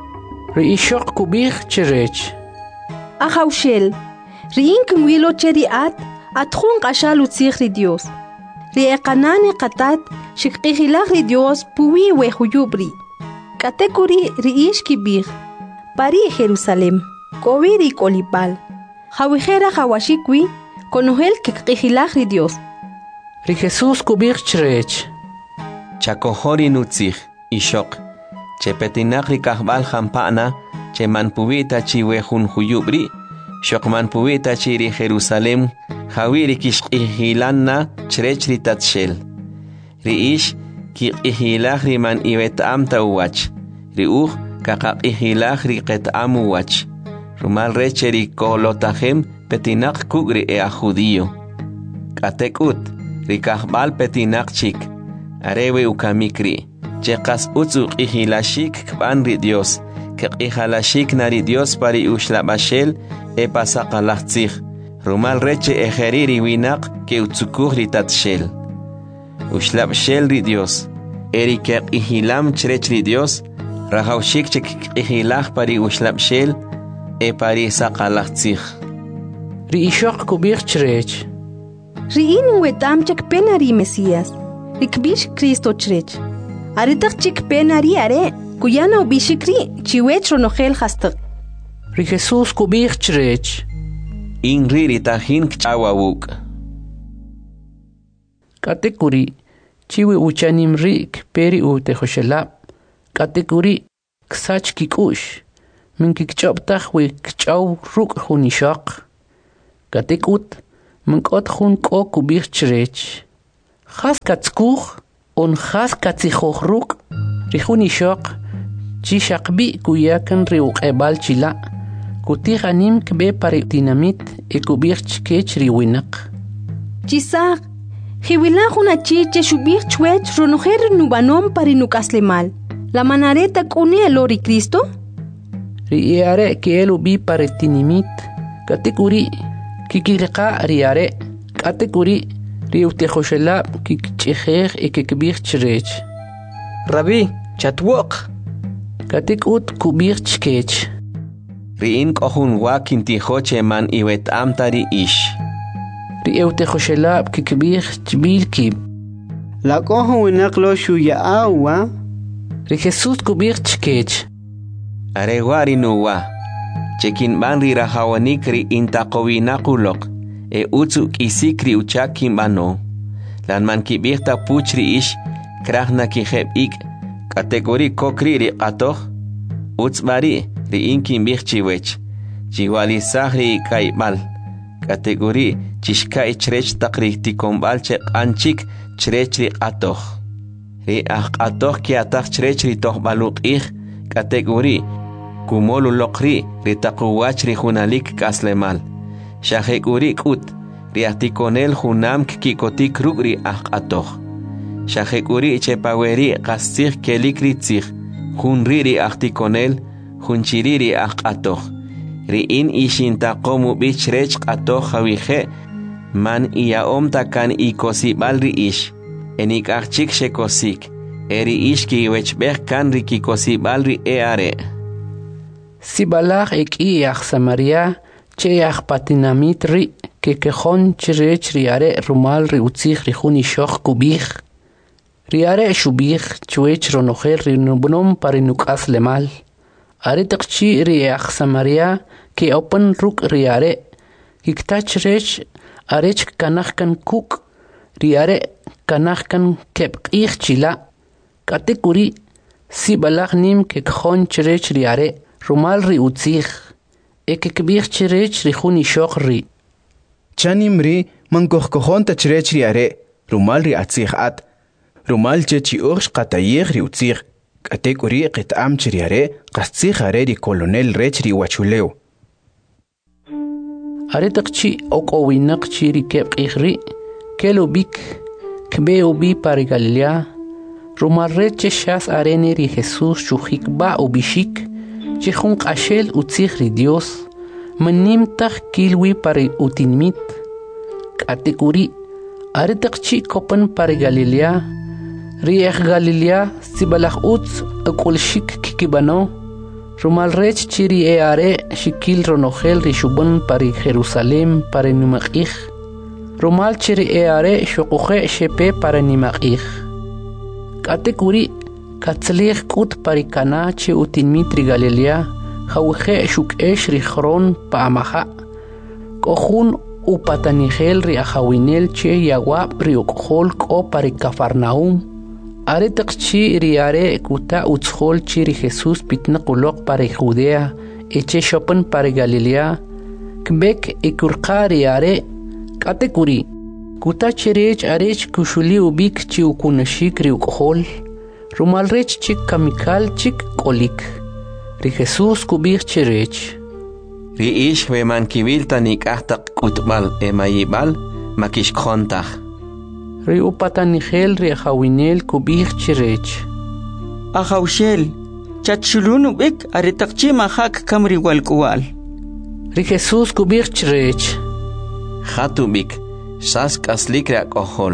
Ri ishok kubir chrech. Ahaushel. Riin kumwilo cheri at at hun qashal utzih ri Dios. Ri eqanane qatat shikqihilach ri Dios puwi we huyubri. Katekuri riish kibir, pari Jerusalem, koviri kolipal, hawihera hawashikwi, konohel kekihilach ri Dios. Ri Jesús kubir chrech. Chakohori nutzich, ishok, chepetinak ri kahbal hampana, che manpubita chiwe hun huyubri, shok manpubita chiri Jerusalem, hawiri kishkihilanna chrech ri tatshel. Riish, ki ihilach ri man iwet amta uwach. Ri uch kakak ihilach ri ket amu wach. Rumal reche ri kolotahem petinak kugri e a judío. Katek ut, ri kahbal petinak chik. Arewe ukamikri. Chekas utzuk ihilashik kban ri Dios. Kek ihalashik na ri Dios pari ushlabashel e pasakalach tzich. Rumal reche ejeri ri winak ke utzukur ri tatshel. Ushlab shel ri Dios. Eri kek ihilam chrech ri Dios. Rahaushik chek ihilach pari ushlab shel. E pari sakalach tzich. Ri ishok kubir chrech. Ri in wetam chek penari Mesías. Ri kbish Cristo chrech. Aritak chek penari are. Kuyana ubishikri chiwech ronohel hastak. Ri Jesús kubir chrech. In riri tahin kchawawuk. Katekuri chiwi uchanim rik peri u tehoshelab. Katekuri ksach kikush min kikchoptach we kchaw ruk hunishaq katikut min kot hun ko kubir chrech khas katskuch on khas katsikhokh ruk ri hunishaq chi shaqbi kuyakan riuq ebal chila kutihanim kbe pari dinamit e kubir chkech riwinaq Chisaq Hiwila huna chiche shubir chwech ronojer nubanom pari nukaslemal. La manareta kune lori Cristo? Riare que elu bi pare tinimit. Katekuri kikirqa riare. Katekuri riutejoshela kikchejer e kikbir chrech. Rabbi, chatwok. Katekut kubir chkech. Riin kohun wakin tijoche man iwet amtari ish. Rieute Joshelab kikbir chbilkib. La cojo winaklo shuya awa. Ri Jesús kubir chkech. Areguari nuwa. Chekin ban ri rahawanik ri intaqowinakulok. E utsu kisikri uchakin bano. Lan man kibirta puchri ish. Krahna kijeb ik. Kategori kokri ri qatoh. Utsbari ri inkin birchiwech. Chiwali sahri kaibal. Kategori chishka ichrech takrikti kombalche anchik chrechri atoh. Ri ah atoh ki atah chrechri toh baluk ih. Kategori kumolu lokri ri takuwachri hunalik kaslemal. Shahekuri kut ri atikonel hunam kikotik rugri ah atoh. Shahekuri chepaweri kastir kelikri tzir. Hunri ri atikonel hunchiri ri ah atoh. Riin ishinta qomu bichrech qato khawije man iya omta kan ikosibal ri ish enik achik shekosik eri ish ki wechbeh kan ri kikosibal ri eare Sibalach ek i ach Samaria che ach patinamit ri ke kejon chrech riare rumal ri utzich ri khuni shokh kubich riare shubich chwech ronocher ri nubnom parinukas lemal Are takchi ri ach Samaria ke open ruk riare kiktach rech arech kanach kan kuk riare kanach kan kep ich chila katekuri si balach nim ke khon chrech riare rumal ri utzich ek kbich chrech ri khuni shokh ri chanim ri mankoh kohon ta chrech riare rumal ri atzich at rumal che chi ursh qatayih ri utzich katekuri qitam chriare qatzich are ri colonel rech ri wachuleu Are takchi okowinak chiri kep ikhri kelo bik kbeo bi par Galilea rumarreche shas arene ri Jesús chuhik ba ubishik chihun qashel utzich ri Dios manim takh kilwi par utinmit kategori are takchi kopen par Galilea ri ekh Galilea sibalakh utz akulshik kikibano Rumal rech chiri e are shikil ronogel rishubun pari Jerusalem pari nimakich. Rumal chiri e are shokuche shepe pari nimakich. Katekuri katzlich kut pari kana che utinmitri Galilea hauche shuk esh richron paamaha. Kohun upatanigel ri ahawinel che yawab ri ukhol ko pari Cafarnaum. Are takchi riare kuta utshol chiri Jesús pitnaqulok para Judea eche shopen para Galilea kbek ikurqa riare katekuri kuta chirech arech kushuli ubik chi ukunashik ri ukhol rumalrech chik kamikal chik kolik ri Jesús kubik chirech ri ish we man kivilta nikahtak kutbal emayibal makish khontach Ri upatanigel ri hawinel kubich chirech. Ahawshel, chatchulunu bik aritakchi mahak kamri walkual. Ri Jesús kubich chirech. Hatubik, sask aslik rak ohol.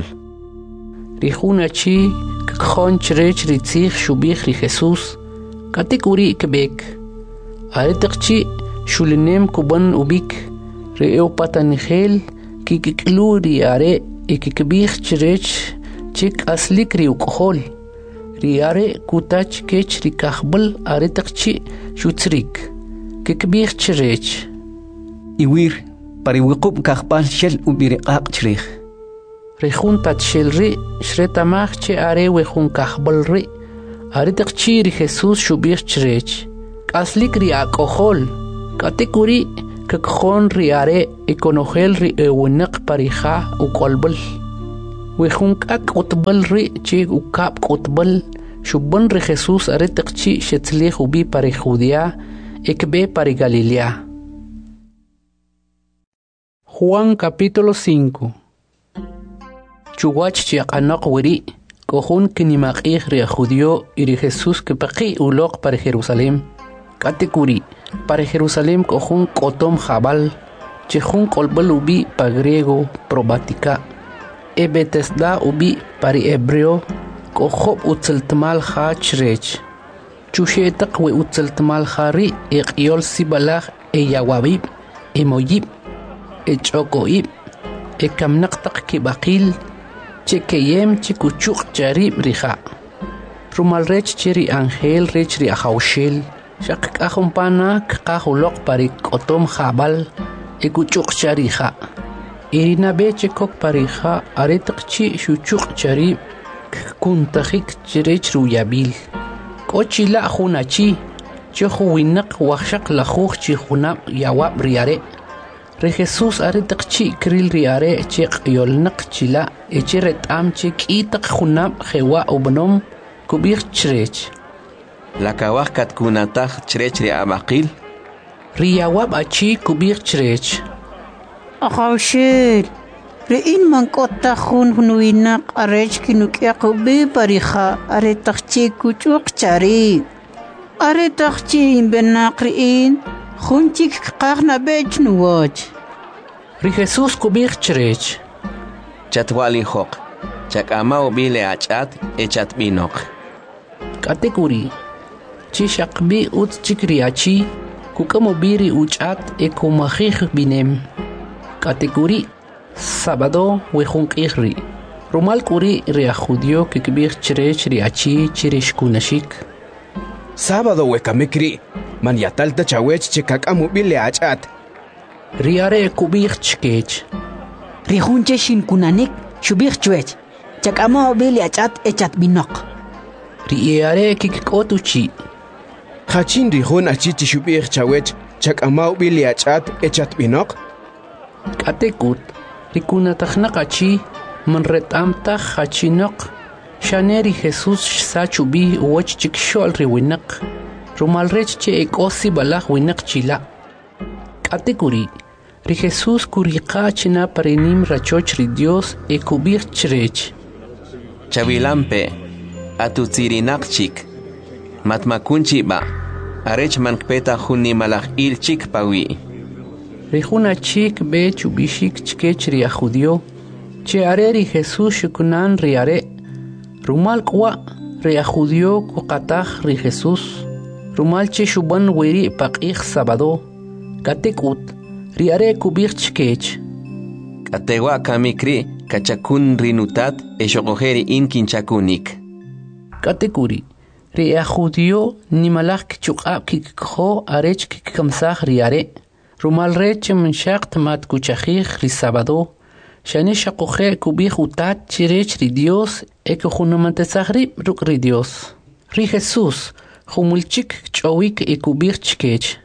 Ri hunachi kkhon chirech ri tzich shubich ri Jesús. Katikuri kebek. Aritakchi shulinem kuban ubik. Ri upatanigel kikiklu ri are ikikbich chirech chik aslik ri ukhol riare kutach kech ri kahbal are takchi shutsrik kikbich chirech iwir pari wiqub kahbal shel ubiriqaq chirich ri khun tachel ri shretamach che are we khun kahbal ri Aritakchi ri Jesús shubir chrech. Kaslik ri akohol. Katekuri kakjon ri are ekonogel ri ewinak parija ukolbel. Wejunk ak utbel ri chig ukap utbel. Shubban ri Jesús aritakchi shetzli ubi pari Judea ekbe pari Galilea. Juan capítulo cinco. Chuwach chiaqanaq wiri. Kohun kinimaqih ri judío y ri Jesús que paqi ulok para Jerusalén. Katekuri para Jerusalén kohun kotom jabal. Chehun kolbal ubi pa griego probatica. E Betesda ubi para hebreo. Kohob utzeltmal ha chrech. Chushetaq we utzeltmal hari e qiyol sibalaj e yawabib e moyib e chokoib e kamnaqtaq kibaqil. Chekeyem chikuchuk charib riha. Rumal rech chiri angel rech ri ahaushel. Shak kahumpana kahulok parik otom jabal. Ekuchuk chariha. Irina beche kok pariha aretak chi shuchuk charib. Kuntajik chirech ruyabil. Kochila hunachi. Chehuinak washak lahuch chihunab yawab riare. Re Jesús aritakchi kril riare chek yolnak chila echeret am chek itak hunab jewa ubnom kubir chrech. La kawah kat kunatah chrech ri abaqil. Riyawab achi kubir chrech. Ahaushel. Re in man kota hun hunuinak arech kinukia kubi pariha aretakchi kuchuk chari. Aretakchi imbenak riin. Junchik qaqna bech nuwach. Ri Jesús kubir chrech. Chatwali hok. Chakama ubile achat echat binok. Katekuri. Chishakbi ut chikriachi. Kukamobiri uchat ekumahih binem. Katekuri. Sábado wejunkihri. Rumal kuri ria judío que kubir chrech riachi chirishkunashik. Sábado wekamikri. Man yatalta chawech chikakamu bile achat. Riare kubir chkech. Rihunche shin kunanik shubir chwech. Chakamo bile achat echat binok. Riare kikotuchi. Hachin rihun achichi shubir chawech chakamo bile achat echat binok. Katekut. Rikunatachnak achi. Man retamta hachinok. Shaneri Jesús sachubi uwach chikshol riwinak. Rumal rech che ekosi balak winak chila. Katekuri. Ri Jesús kuriqa china parenim rachoch ri Dios e kubir chrech. Chavilampe. Atutzirinak chik. Matmakunchi ba. Arech mankpeta huni malach il chik pawi. Ri huna chik be chubishik chkech ri judío. Che are ri Jesús shukunan ri are. Rumal kwa ri judío kuqataj ri Jesús. Rumal che shuban wiri paqih sábado. Katekut. Riare kubir chkech. Katewa kamikri kachakun rinutat e shokojeri in kinchakunik. Katekuri. Ria judío ni malak chukab kikho arech kikamsaj riare. Rumal reche menshakt mat kuchajij ri sábado. Shane shakoje kubir utat chirech ri Dios e kuhunamantesajri ruk ri Dios. Ri Jesús. Humulchik chowik e kubir chkech.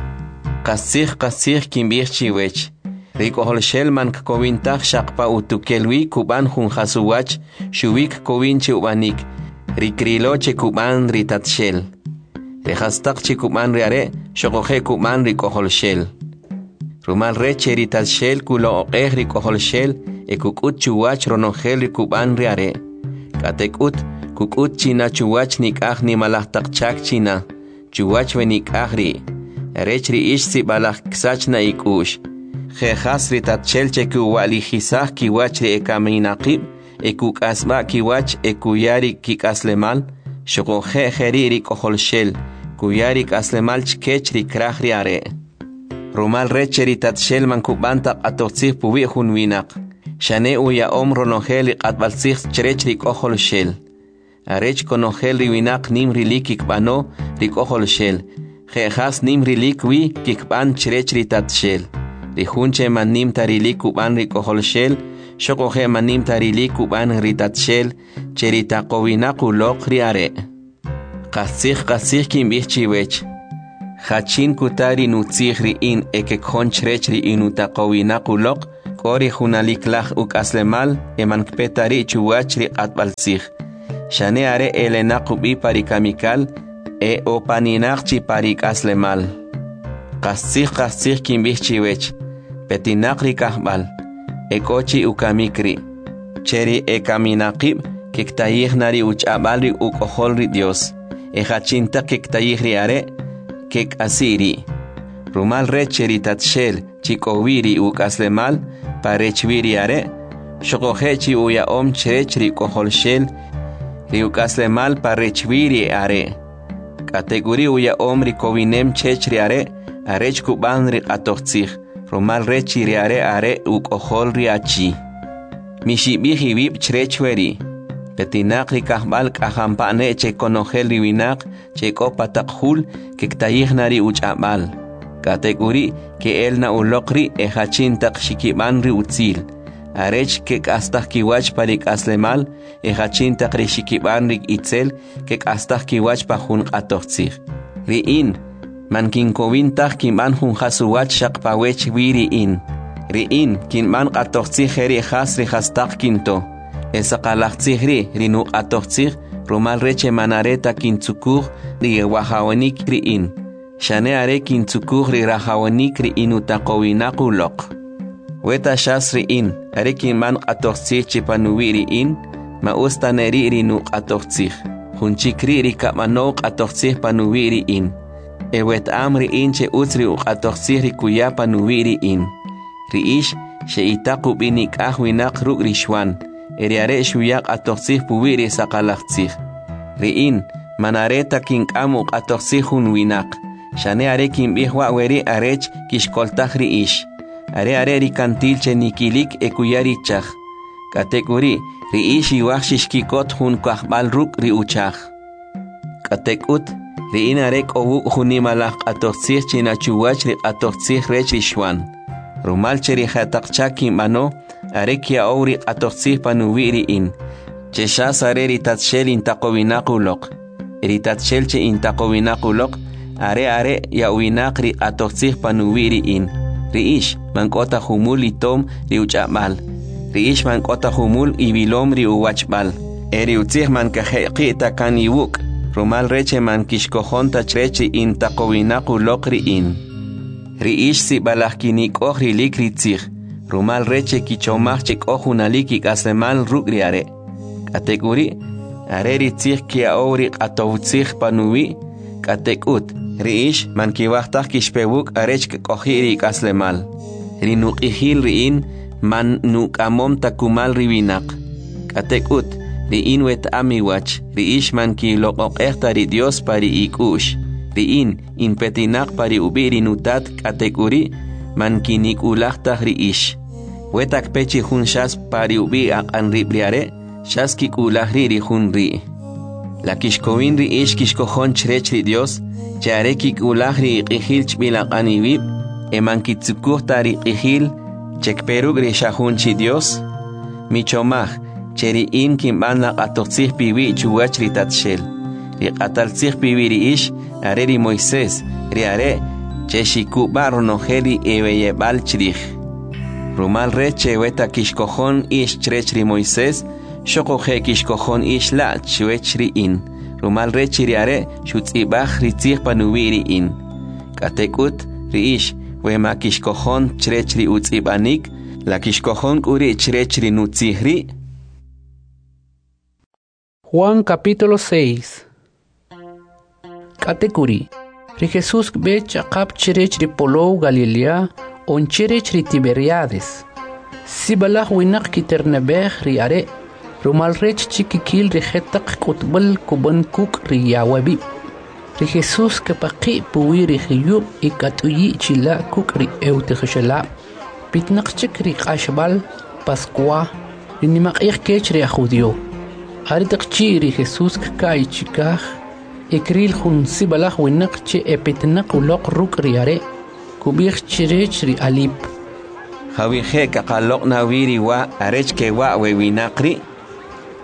Kasih kasih kimbir chiwech. Riko holshel man kovintach shakpa utukelwi kuban hun hasuwach shuwik kovinchi ubanik. Rikrilo che kuban ritatshel. Rehastak che kuban riare shokoje kuban riko holshel. Rumal reche ritatshel kulo oqeh riko holshel e kukut chuwach ronogel rikuban riare. Katekut kukut china chuwach nikah ni malahtak chak china. Chuwach we nikahri. Rechri ish si balak ksachna ikush. Jejas ritatchel che kuwali jisah kiwachri ekaminaqib. Ekuk asba kiwach ekuyari kikaslemal. Shoko jejeri koholshel. Kuyari kaslemal chkechri krahri are. Rumal recheri tatshel man kubanta atotzih puwi hunwinak. Shane uya om ronogel atbalsih cherechri koholshel. Arech konogel riwinak nimri likik bano rikoholshel. Jejas nimri likwi kikban cherechri tatshel. Rihunche manim tarili kuban rikoholshel. Shokoje manim tarili kuban ritatshel. Cherita kowinaku lok riare. Qasih qasih kin bichchiwech. Hachin kutari nutzihri in eke konchrechrri inutaqowinaquloq kori junaliklaj uk'aslemal emankpetari chuwachri q'atb'alsij. Shane are elenaqubi parikamikal e opaninaqchi parik'aslemal. Qasih qasih kin bichchiwech. Petinaqri kahbal. Ekochi ukamikri. Cheri ekaminaqib kektayijnari uch'abalri uk'ojolri Dios. Ejachinta kektayijri are kek asiri. Rumal recheri tatshel chikowiri uk'aslemal parechwiri are. Shokohechi uya om cherechri koholshel ri uk'aslemal parechwiri are. Kategori uya om ri kowinem chechri are arech kubanri qatoqtzij. Rumal rechiri are are uk'ojolri achi. Mishibiji vib cherechweri. Petinaqri kahbal kahampane che konojel riwinak che kopataqhul kektayijnari uch'abal. Kategori ke elna uloqri ejachintaq shikibanri utzil. Arech kek astaq kiwach parik aslemal ejachintaq ri shikibanri itzel kek astaq kiwach pajun qatoqtzij. Ri'in mankinkowintaq kiman jun hasuwach shaqpawech wiri'in. Ri'in kinman qatoqtzij eri jas ri hastaq kinto. Esa qalaqtzijri rinu qatoqtzij rumal reche manareta kintzukuj ri wahawanik ri'in. Shane are kintzukuj ri rahawanik ri'in utaqowinaquloq. Weta shas ri'in are kinman qatoqtzij chipanuwi ri'in ma ustaneri rinu qatoqtzij. Junchikri ri kapmanow qatoqtzij panuwi ri'in. E wet am ri'in che utzri uqatoqtzij ri kuya panuwi ri'in. Ri'ish she itaqu binik ahwinaq ruk rishwan. Eriare shuyak atoqtzij puwiri saqalaqtzij. Ri'in manareta kinkamu atoqtzij hun winak. Shane are kinbihwa weri arech kishkoltaj ri'ish. Are are rikantil che nikilik ekuyarichaj. Kategori ri'ish iwaj shishkikot hun kahbal ruk riuchaj. Katekut ri'in are k'owuk junimalaj atoqtzij chinachuwach ri atoqtzij rech rishwan. Rumal che rijataqcha kinbano are kia auri qatoqtzij panuwi ri'in. Che shas are ritatshel intaqowinaquloq. Ritatshel che intaqowinaquloq are are yawinaq ri qatoqtzij panuwi ri'in. Ri'ish mank'ota humul itom ri uch'ab'al. Ri'ish mank'ota humul ibilom ri uwachb'al. E ri utzij mankajeqita kan iwuk. Rumal reche mankishkojonta chrechi intaqowinaquloq ri'in. Ri'ish sibalaj kinik'oj rilik ritzij. Rumal reche kichomaj chek'oj junalik ik'aslemal ruk' ri are. Kategori are ritzij kia auri q'atowtzij panuwi. Katekut ri'ish mankiwajtaj kixpewuk arech k'oji ri ik'aslemal. Ri nuq'ijil ri'in man nuk'amom takumal riwinaq. Katekut ri'in wet'am iwach. Ri'ish mankiloq'oq'ejta ri Dios pari ik'u'x. Ri'in inpetinaq pari ubi ri nutat kategori mankinik'ulajtaj ri'ish. Wetak pechi jun shas pari ubi aq'an ribriare, shas kik'ulajri ri jun ri'. La kixkowin ri'ish kixkojon chrech ri Dios, che are kik'ulajri iq'ijil chb'il aq'an iwib, eman kitzukujta ri iq'ijil chekperuk ri xajun chi Dios. Michomaj, che ri'in kinb'an la q'atoqtzij piwi chuwach ri tatshel. Ri q'ataltzij piwi ri'ish are ri Moisés, ri are che xikub'a ronojeli ebeyeb'al chrij. Rumal reche weta kixkojon ish chrech ri Moisés, xoqoje kixkojon ish la chwech ri'in. Rumal reche ri are xutz'ibaj ritzij panuwi ri'in. Katekut ri'ish wema kixkojon chrech ri utz'ib'anik, la kixkojon k'uri chrech ri nutzij ri'. Juan capítulo seis. Katekuri. Ri Jesús be chaqap chirech ri Polow Galilea on chirech ri Tiberiades. Sibalaj winak kiternebej ri are. Rumal rech chikikil ri jetaq kutbal kuban kuk ri yawabib. Ri Jesús kapaqi puwi ri khiyub ikatuyi chila kuk ri eutikhishala. Pitnaq chik ri qashbal Pascua ri nimaqih kech ri judío. Aritak chi ri Jesús kai chikaj. Ekril jun sibalaj winak che epitnaq uloq ruk ri are. Kubij chirech ri alip. Jawije kaqaloq nawiri wa arech ke wa wewinaqri.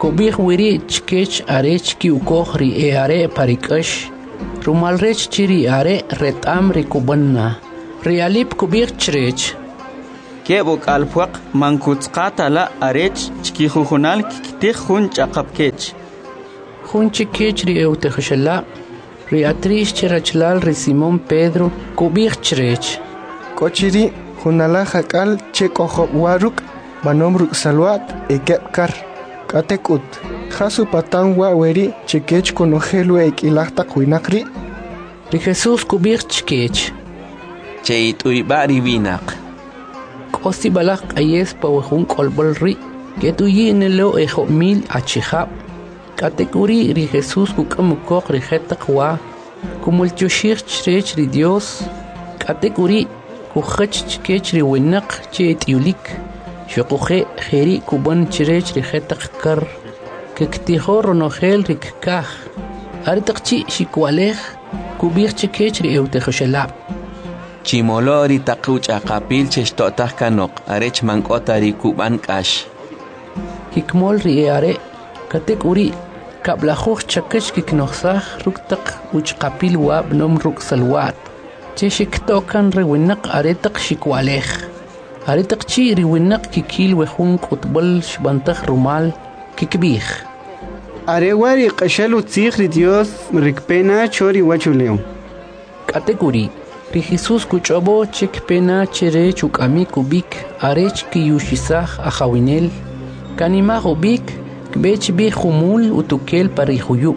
Kubih wiri chkech arech ki ukoh ri e are parikash. Rumal rech chiri are retam ri kubanna. Rialip kubih chrech. Kebuk alpuak mankutskata la arech chki juhunal kitih hun chakapkech. Hun chkech ri eutechshala. Ri atrish chirachlal ri Simón Pedro kubih chrech. Kochiri hunala hakal chekoho waruk banomruk salwat ekepkar. Katekut, Jasu patan waweri chekech konojelu ekilahta kuinakri. Ri Jesús kubir chkech. Cheit uibari binak. Kosti balak ayes pawahun kolbolri. Ketuyi nelo ejo mil achihab. Katekuri ri Jesús kukamukok ri hetakwa. Kumulchoshir chrech ri Dios. Katekuri kuchach chkech ri winak chet yulik. Shokuhe heri kuban chirech rihetak kar kektiho ronogel rikkah aritakchi shikwalej kubir chikech ri eutechoshelab chimolo ri taquch aqapil chestotah kanok arech mankota ri kuban kash hikmol ri are katek uri kablajuj chakech kiknoxsaj ruktak uchqapil wab nom ruk salwat cheshiktokan rewinaq aretak shikwalej Aritak chi riwinak kikil wehun kutbal shbantaj rumal kikbih. Arewari qashalu tzigri Dios rikpena chori wachuleo. Kategori ri Jesus kuchobo chekpena chere chukami kubik arech ki yushisaj ajawinel kanima ubik kbech bi khumul utukel parihuyu.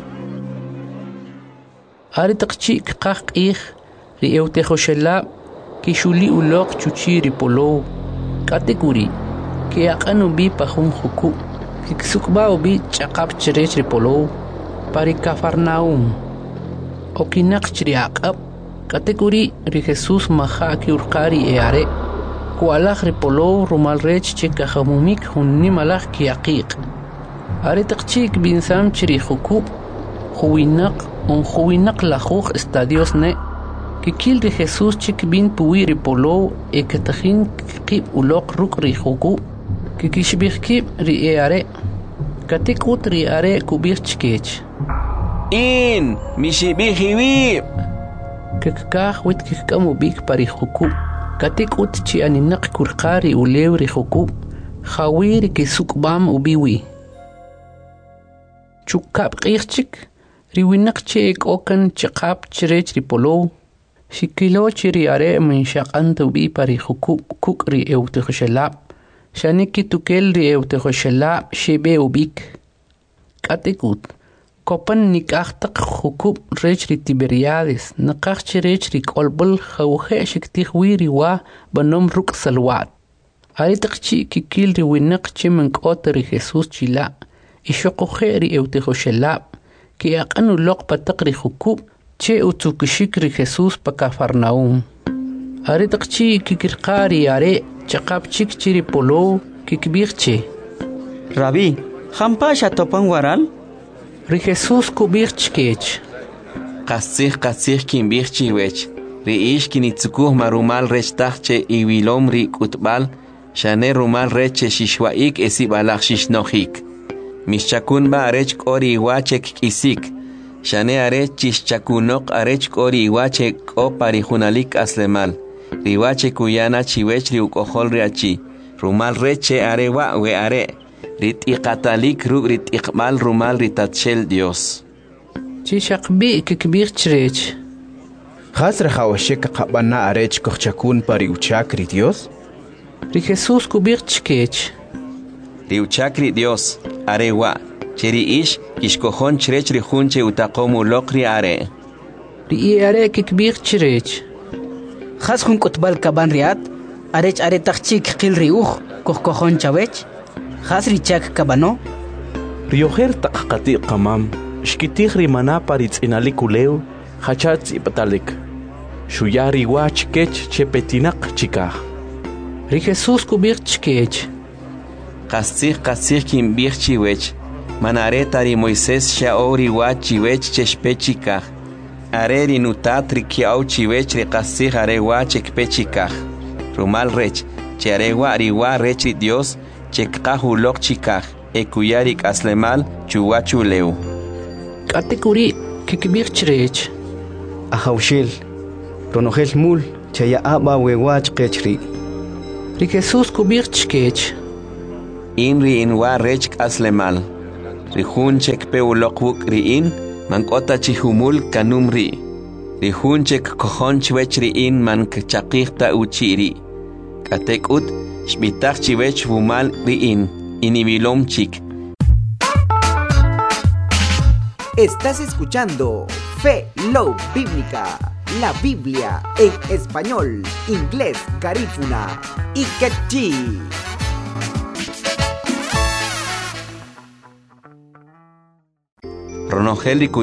Aritak chi kqaq ih ri eutejoshela kishuli ulok chuchi ripolo kategori ke aqanu bi pahun huku kiksukba ubi chaqap chrech ripolo pari Cafarnaum okinak chri aqab kategori ri Jesus maha ki urqari e are kualaj ripolo rumal rech chekajamumik hunni malaj ki aqiq are taqchik binsam chri huku huwinak on huwinak lajuj estadios ne Kikil de Jesús chikbin puiri polo e katahin kib ulok ruk ri huku kikishbih kib ri eare katik ut ri are kubir chkech in mishibih hiwib kikkah wit kikkamu bik pari huku katik ut chi aninak kurqari ulew ri huku khawir kisukbam ubiwi chukab qirchik ri winak chek okan chaqab chrech ri polo Shikilo chiri are min shaqantu bi pari huku kukri eutechoshelab. Shaniki tukel ri eutechoshelab shebe ubik. Katekut. Kopan nikachtak huku rech ri Tiberiades. Nakach rech ri kolbol khawhe shiktih wiri wa banom ruk salwat. Aritakchi kikil ri winak chimen kota ri Jesus chila. Ishokohe ri eutechoshelab. Ki aqanu lok patak ri huku. Che utukishikri Jesús pa Cafarnaum. Aritakchi kikirqari are chaqap chik chiri polo kikbirche. Rabbi, hampasha topan waral? Ri Jesús kubirchkech. Qasih qasih kimbirchi wech. Ri ish kinitzukuh marumal rech tahche iwilom ri kutbal. Shane rumal reche shishwaik esibalach shishnohik. Mishchakun ba arech kori iwachek kisik. Shane arech chishchakunok arech kori iwache ko parijunalik aslemal. Riwache kuyana chiwech riukohol riachi. Rumal reche arewa we are. Rit iqatalik rug rit iqmal rumal ritatshel Dios. Chishakbi kikbir chrech. Khasra khawashek qabana arech kochakun pari uchakri Dios. Ri Jesús kubir chkech. Ri uchakri Dios arewa. Cheri ish kishkohon chrech ri hunche utakomu lokri are. Ri are kikbir chrech. Khas hun kutbal kaban riat arech are tachik qil riuh kohkohon chawech. Khas richak kabano. Rioher taqqati qamam shkitih ri mana paritz inalikuleu khachatz ipatalik. Shuyari wach kech chepetinaq chikah. Ri Jesús kubir chkech. Qasih qasih kimbir chiwech. Manareta ri Moisés shaori wachi wech cheshpechikah. Are ri nutatri kiau chiwech ri qasih are wachek pechikah. Rumal rech, che are wa ri wa rech ri Dios, chekqah ulok chikah. ekuyarik aslemal chuwachu leu. Katekuri kikibir chrech. Ahaushel, ronogel mul, chaya aba wewach kechri. Ri Jesus kubir chkech. Inri inwa rech aslemal. Rihunchek peulokwuk riin, mankota chihumul kanumri. Rihunchek kohonchwech riin man kachakirta uchiri. Katekut, shbitach chiwech vumal riin, inibilom chik. Estás escuchando Fe Love Bíblica, la Biblia en español, inglés, garífuna y quechí. Ronogel